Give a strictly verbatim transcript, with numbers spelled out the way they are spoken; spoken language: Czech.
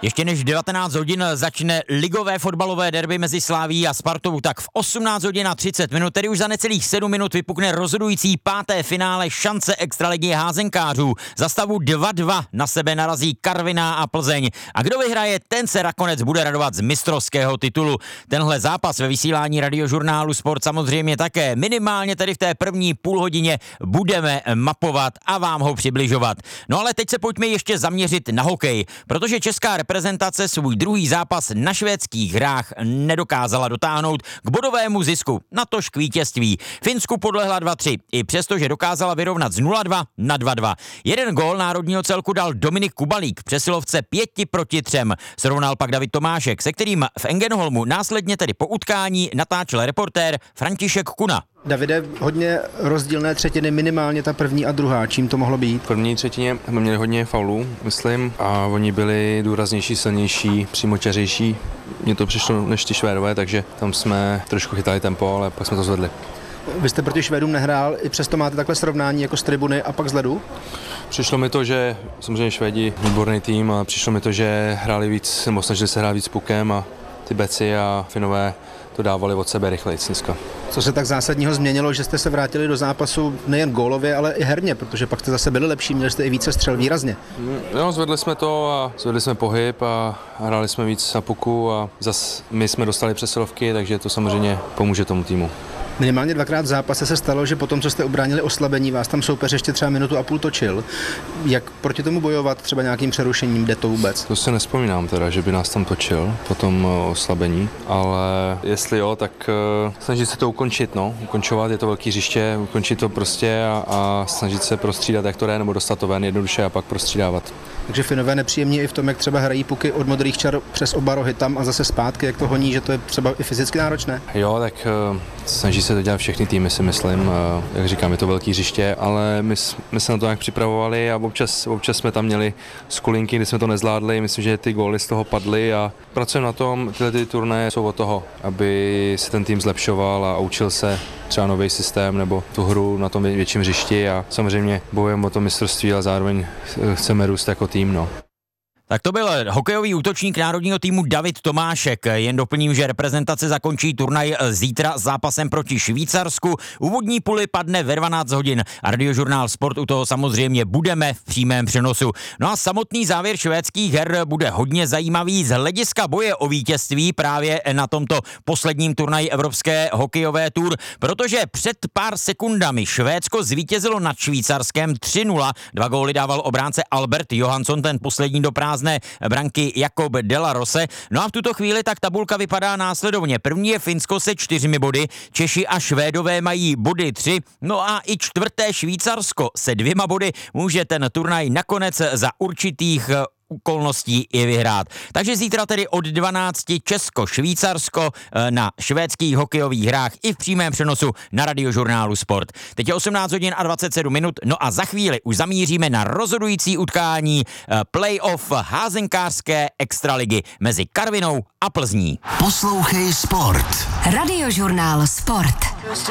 Ještě než devatenáct hodin začne ligové fotbalové derby mezi Slavií a Spartou, tak v osmnáct hodin a třicet minut, tedy už za necelých sedm minut, vypukne rozhodující páté finále šance extraligy házenkářů. Za stavu dva dva na sebe narazí Karviná a Plzeň. A kdo vyhraje, ten se nakonec bude radovat z mistrovského titulu. Tenhle zápas ve vysílání Radiožurnálu Sport samozřejmě také minimálně tedy v té první půlhodině budeme mapovat a vám ho přibližovat. No ale teď se pojďme ještě zaměřit na hokej, protože česká reprezentace svůj druhý zápas na švédských hrách nedokázala dotáhnout k bodovému zisku, natož k vítězství. Finsku podlehla dva tři, i přestože dokázala vyrovnat z nula dva na dva dva. Jeden gól národního celku dal Dominik Kubalík v přesilovce pěti proti třem. Srovnal pak David Tomášek, se kterým v Engenholmu následně tedy po utkání natáčel reportér František Kuna. Davide, hodně rozdílné třetiny, minimálně ta první a druhá. Čím to mohlo být? V první třetině jsme měli hodně faulů, myslím, a oni byli důraznější, silnější, přímočařejší. Mně to přišlo než ty Švédové, takže tam jsme trošku chytali tempo, ale pak jsme to zvedli. Vy jste proti Švédům nehrál, i přesto máte takhle srovnání jako z tribuny a pak z ledu? Přišlo mi to, že samozřejmě Švédi výborný tým, a přišlo mi to, že hráli víc, nebo snažili se hrát víc pukem, a ty Beci a Finové to dávali od sebe rychleji dneska. Co se tak zásadního změnilo, že jste se vrátili do zápasu nejen gólově, ale i herně, protože pak jste zase byli lepší, měli jste i více střel výrazně. No, zvedli jsme to a zvedli jsme pohyb a hráli jsme víc na puku a zase my jsme dostali přesilovky, takže to samozřejmě pomůže tomu týmu. Minimálně dvakrát v zápase se stalo, že potom, co jste ubránili oslabení, vás tam soupeř ještě třeba minutu a půl točil. Jak proti tomu bojovat, třeba nějakým přerušením, jde to vůbec? To si nespomínám teda, že by nás tam točil po tom oslabení, ale jestli jo, tak uh, snažit se to ukončit, no, ukončovat, je to velký hřiště, ukončit to prostě a, a snažit se prostřídat, jak to jde, nebo dostat to ven jednoduše a pak prostřídávat. Takže Finové nepříjemně i v tom, jak třeba hrají puky od modrých čar přes oba rohy tam a zase zpátky, jak to honí, že to je třeba i fyzicky náročné? Jo, tak uh, snaží se to dělat všechny týmy, si myslím. Uh, jak říkám, je to velký hřiště, ale my, my se na to nějak připravovali a občas, občas jsme tam měli skulinky, kdy jsme to nezvládli. Myslím, že ty góly z toho padly a pracujeme na tom. Tyhle ty turnaje jsou od toho, aby se ten tým zlepšoval a učil se třeba nový systém nebo tu hru na tom větším hřišti a samozřejmě bojujeme o to mistrovství, ale zároveň chceme růst jako tým. No. Tak to byl hokejový útočník národního týmu David Tomášek. Jen doplním, že reprezentace zakončí turnaj zítra zápasem proti Švýcarsku. Úvodní puli padne ve dvanáct hodin a Radiožurnál Sport u toho samozřejmě budeme v přímém přenosu. No a samotný závěr švédských her bude hodně zajímavý z hlediska boje o vítězství právě na tomto posledním turnaji Evropské hokejové tour, protože před pár sekundami Švédsko zvítězilo nad Švýcarskem tři nula. Dva góly dával obránce Albert Johansson, ten poslední do prázdné branky Jakob de la Rose. No a v tuto chvíli tak tabulka vypadá následovně. První je Finsko se čtyřmi body, Češi a Švédové mají body tři, no a i čtvrté Švýcarsko se dvěma body může ten turnaj nakonec za určitých okolností i vyhrát. Takže zítra tedy od dvanácti Česko-Švýcarsko na švédských hokejových hrách i v přímém přenosu na Radiožurnálu Sport. Teď je osmnáct hodin a dvacet sedm minut, no a za chvíli už zamíříme na rozhodující utkání playoff házenkářské extraligy mezi Karvinou a Plzní. Poslouchej Sport. Radiožurnál Sport.